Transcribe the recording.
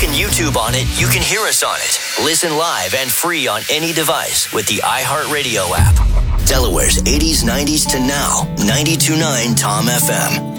can YouTube on it, you can hear us on it. Listen live and free on any device with the iHeartRadio app. Delaware's 80s, 90s to now. 92.9 Tom FM.